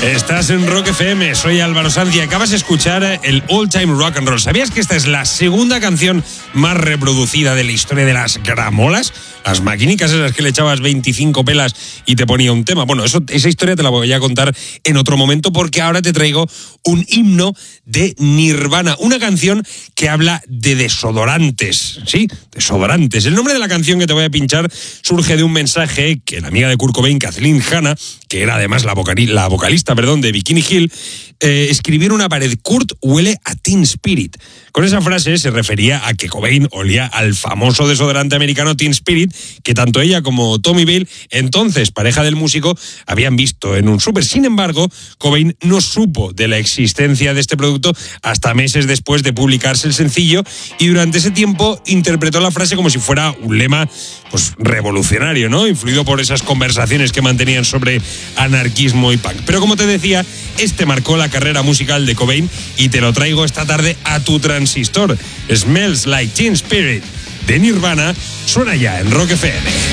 Estás en Rock FM, soy Álvaro Sanz y acabas de escuchar el All Time Rock and Roll. ¿Sabías que esta es la segunda canción más reproducida de la historia de las gramolas? Las maquinicas esas que le echabas 25 pelas y te ponía un tema. Bueno, esa historia te la voy a contar en otro momento porque ahora te traigo un himno de Nirvana. Una canción que habla de desodorantes. ¿Sí? Desodorantes. El nombre de la canción que te voy a pinchar surge de un mensaje que la amiga de Kurt Cobain, Kathleen Hanna, que era además la vocalista de Bikini Hill, escribió en una pared: Kurt huele a Teen Spirit. Con esa frase se refería a que Cobain olía al famoso desodorante americano Teen Spirit, que tanto ella como Tommy Bale, entonces pareja del músico, habían visto en un súper. Sin embargo, Cobain no supo de la existencia de este producto hasta meses después de publicarse el sencillo, y durante ese tiempo interpretó la frase como si fuera un lema revolucionario, ¿no? Influido por esas conversaciones que mantenían sobre anarquismo y punk. Pero como te decía, este marcó la carrera musical de Cobain y te lo traigo esta tarde a tu transistor. Smells Like Teen Spirit de Nirvana suena ya en Rock FM.